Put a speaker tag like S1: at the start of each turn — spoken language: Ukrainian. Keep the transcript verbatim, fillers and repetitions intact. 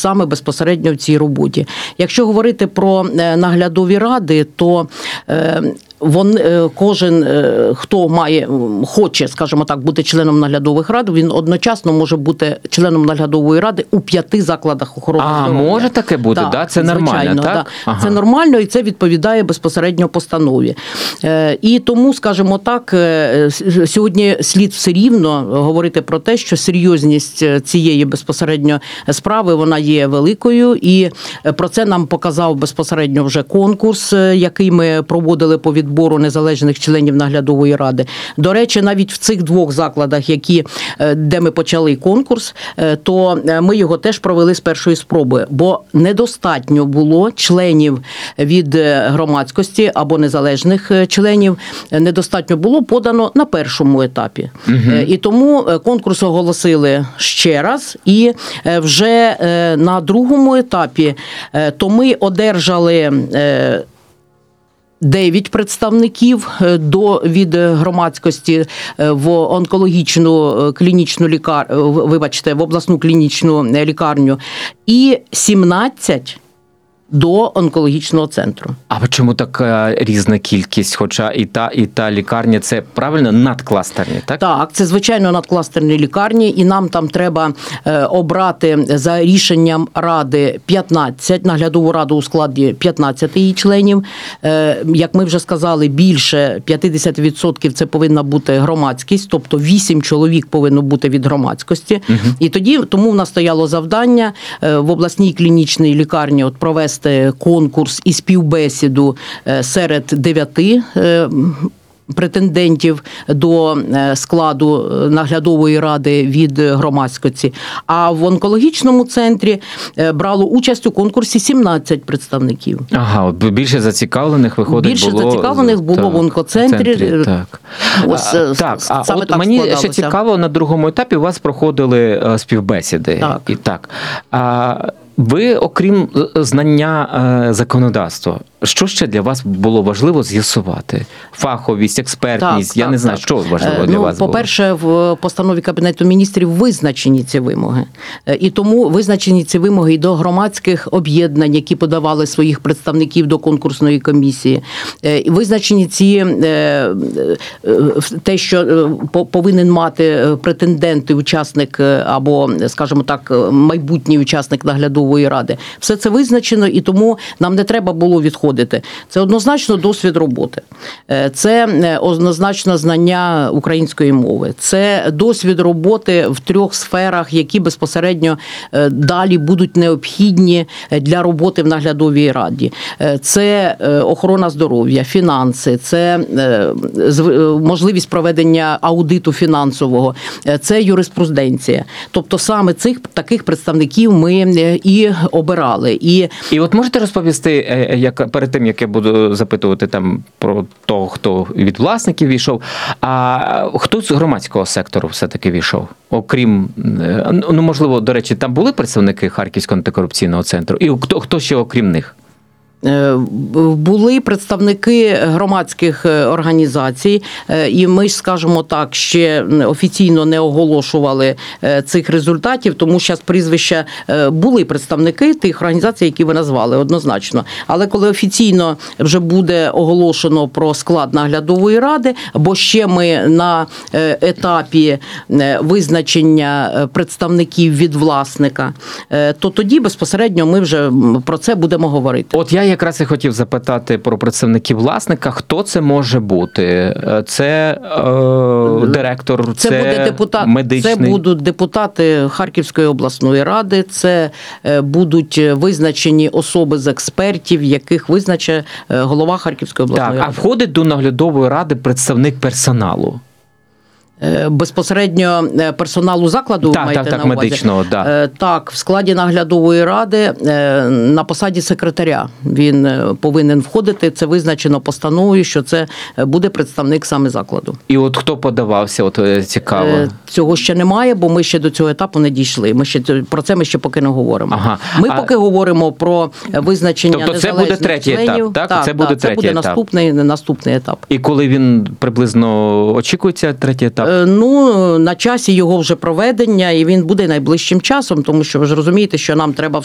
S1: саме безпосередньо в цій роботі. Якщо говорити про наглядові ради, то Вон, кожен, хто має, хоче, скажімо так, бути членом наглядових рад, він одночасно може бути членом наглядової ради у п'яти закладах охорони
S2: а,
S1: здоров'я.
S2: А, може таке бути, да? да? Це нормально,
S1: звичайно,
S2: так?
S1: Да.
S2: Ага.
S1: Це нормально, і це відповідає безпосередньо постанові. І тому, скажімо так, сьогодні слід все рівно говорити про те, що серйозність цієї безпосередньо справи, вона є великою, і про це нам показав безпосередньо вже конкурс, який ми проводили по відбору незалежних членів наглядової ради. До речі, навіть в цих двох закладах, які, де ми почали конкурс, то ми його теж провели з першої спроби, бо недостатньо було членів від громадськості або незалежних членів, недостатньо було подано на першому етапі. Угу. І тому конкурс оголосили ще раз, і вже на другому етапі то ми одержали дев'ять представників до, від громадськості в онкологічну клінічну лікарню, вибачте, в обласну клінічну лікарню, і сімнадцять до онкологічного центру.
S2: А чому така різна кількість? Хоча і та, і та лікарня, це правильно надкластерні, так?
S1: Так, це, звичайно, надкластерні лікарні, і нам там треба обрати за рішенням ради п'ятнадцять, наглядову раду у складі п'ятнадцяти її членів. Як ми вже сказали, більше п'ятдесят відсотків це повинна бути громадськість, тобто вісім чоловік повинно бути від громадськості. Угу. І тоді, тому в нас стояло завдання в обласній клінічній лікарні от провести конкурс і співбесіду серед дев'яти претендентів до складу наглядової ради від громадськості. А в онкологічному центрі брало участь у конкурсі сімнадцять представників.
S2: Ага, от більше зацікавлених виходить
S1: більше
S2: було...
S1: Більше зацікавлених було
S2: так,
S1: в онкоцентрі.
S2: Центрі, так,
S1: Ось,
S2: а, так, а
S1: саме
S2: от
S1: так
S2: мені
S1: складалося.
S2: ще цікаво, на другому етапі у вас проходили співбесіди.
S1: Так.
S2: І так. А ви, окрім знання законодавства, що ще для вас було важливо з'ясувати? Фаховість, експертність,
S1: так,
S2: я
S1: так,
S2: не знаю,
S1: так.
S2: що важливо
S1: ну,
S2: для вас було?
S1: По-перше, в постанові Кабінету міністрів визначені ці вимоги. І тому визначені ці вимоги і до громадських об'єднань, які подавали своїх представників до конкурсної комісії. І визначені ці те, що повинен мати претендент, учасник або, скажімо так, майбутній учасник наглядової ради. Все це визначено, і тому нам не треба було відходити. Це однозначно досвід роботи. Це однозначно знання української мови. Це досвід роботи в трьох сферах, які безпосередньо далі будуть необхідні для роботи в наглядовій раді. Це охорона здоров'я, фінанси, це можливість проведення аудиту фінансового, це юриспруденція. Тобто саме цих таких представників ми і обирали. І,
S2: і от можете розповісти, як перед тим, як я буду запитувати там про того, хто від власників війшов, а хто з громадського сектору все-таки війшов? Окрім, ну, можливо, до речі, там були представники Харківського антикорупційного центру? І хто, хто ще окрім них?
S1: Були представники громадських організацій, і ми ж, скажімо так, ще офіційно не оголошували цих результатів, тому що прізвища були представники тих організацій, які ви назвали, однозначно. Але коли офіційно вже буде оголошено про склад наглядової ради, бо ще ми на етапі визначення представників від власника, то тоді безпосередньо ми вже про це будемо говорити.
S2: От я якраз і хотів запитати про представників власника. Хто це може бути? Це е, директор, це,
S1: це буде депутат,
S2: медичний?
S1: Це будуть депутати Харківської обласної ради, це будуть визначені особи з експертів, яких визначить голова Харківської обласної
S2: так,
S1: ради.
S2: А входить до наглядової ради представник персоналу?
S1: Безпосередньо персоналу закладу,
S2: так,
S1: маєте
S2: так, так,
S1: на увазі?
S2: медичного, да.
S1: Так, в складі наглядової ради на посаді секретаря він повинен входити. Це визначено постановою, що це буде представник саме закладу.
S2: І от хто подавався, от цікаво?
S1: Цього ще немає, бо ми ще до цього етапу не дійшли. Ми ще про це ми ще поки не говоримо.
S2: Ага.
S1: Ми
S2: а...
S1: поки говоримо про визначення
S2: тобто
S1: незалежних
S2: це буде третій
S1: членів.
S2: етап, так?
S1: Так,
S2: це буде
S1: так,
S2: третій
S1: це буде
S2: етап.
S1: наступний, наступний етап.
S2: І коли він приблизно очікується, третій етап?
S1: Ну, на часі його вже проведення, і він буде найближчим часом, тому що ви ж розумієте, що нам треба